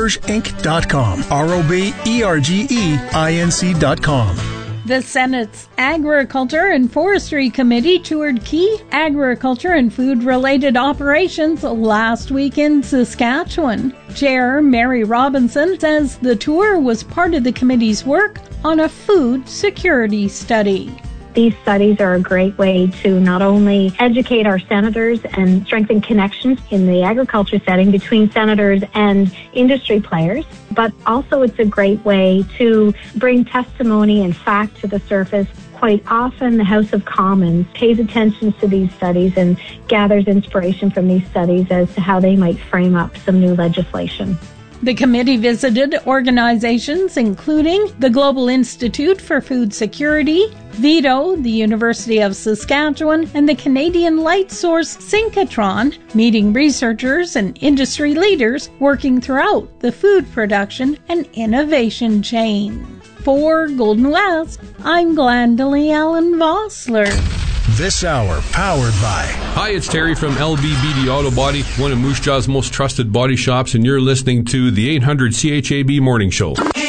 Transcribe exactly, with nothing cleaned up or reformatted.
roberge inc dot com. R O B E R G E I N C dot com. The Senate's Agriculture and Forestry Committee toured key agriculture and food-related operations last week in Saskatchewan. Chair Mary Robinson says the tour was part of the committee's work on a food security study. These studies are a great way to not only educate our senators and strengthen connections in the agriculture setting between senators and industry players, but also it's a great way to bring testimony and fact to the surface. Quite often, the House of Commons pays attention to these studies and gathers inspiration from these studies as to how they might frame up some new legislation. The committee visited organizations including the Global Institute for Food Security, VITO, the University of Saskatchewan, and the Canadian light source synchrotron, meeting researchers and industry leaders working throughout the food production and innovation chain. For Golden West, I'm Glendalee Allen Vossler. This hour powered by... Hi, it's Terry from L B B D Auto Body, one of Moose Jaw's most trusted body shops, and you're listening to the eight hundred C H A B Morning Show.